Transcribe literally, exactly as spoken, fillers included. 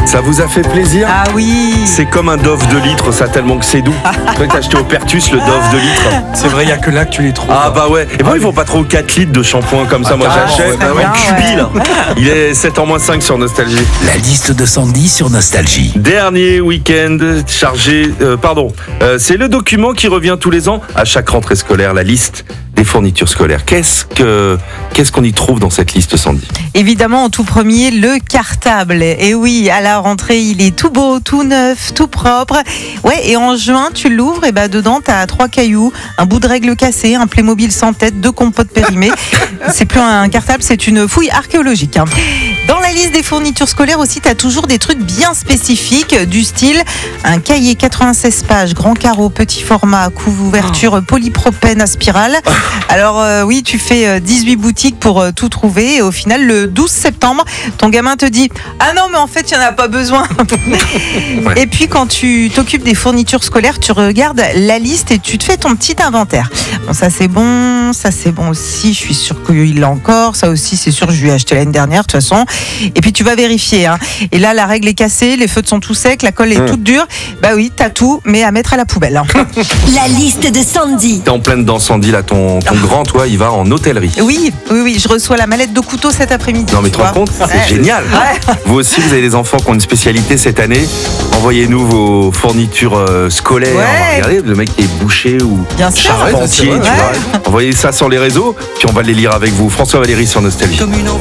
Ça vous a fait plaisir? Ah oui. C'est comme un Dove de litre, ça, tellement que c'est doux. Tu t'as acheté au Pertus le Dove de litre. C'est vrai, il n'y a que là que tu les trouves. Ah bah ouais. Et bon, ils font pas trop quatre litres de shampoing comme ça. Ah, Moi, carrément, j'achète. ouais, Bah ouais, bien, Cubi, ouais. là. Il est sept en moins cinq sur Nostalgie. La liste de Sandy sur Nostalgie. Dernier week-end chargé, euh, pardon, euh, c'est le document qui revient tous les ans à chaque rentrée scolaire, la liste des fournitures scolaires. Qu'est-ce que qu'est-ce qu'on y trouve dans cette liste, Sandy? Évidemment, en tout premier, le cartable. Et oui, à la rentrée, il est tout beau, tout neuf, tout propre. Ouais, et en juin, tu l'ouvres, et bah dedans, t'as trois cailloux, un bout de règle cassé, un Playmobil sans tête, deux compotes périmées. C'est plus un cartable, c'est une fouille archéologique. hein. Dans la liste des fournitures scolaires aussi, tu as toujours des trucs bien spécifiques, du style un cahier quatre-vingt-seize pages, grand carreau, petit format, couverture polypropène à spirale. Alors euh, oui, tu fais euh, dix-huit boutiques pour euh, tout trouver et au final, le douze septembre, ton gamin te dit « Ah non, mais en fait, il n'y en a pas besoin !» Ouais. Et puis quand tu t'occupes des fournitures scolaires, tu regardes la liste et tu te fais ton petit inventaire. Bon, ça c'est bon, ça c'est bon aussi, je suis sûre qu'il l'a encore, ça aussi c'est sûr, je lui ai acheté l'année dernière de toute façon. Et puis tu vas vérifier. Hein. Et là, la règle est cassée, les feutres sont tout secs, la colle est Mmh. toute dure. Bah oui, t'as tout, mais à mettre à la poubelle. hein. La liste de Sandy. T'es en pleine dans Sandy, là, ton, ton grand, toi, il va en hôtellerie. Oui, oui, oui, je reçois la mallette de couteau cet après-midi. Non mais tu tu te rends vois. compte? C'est Ouais. génial. Ouais. Vous aussi, vous avez des enfants qui ont une spécialité cette année. Envoyez-nous vos fournitures euh, scolaires. Ouais. On va regarder le mec qui est boucher ou Bien sûr. charpentier. Ouais, tu ouais. vois. Envoyez ça sur les réseaux, puis on va les lire avec vous. François Valéry sur Nostalgie.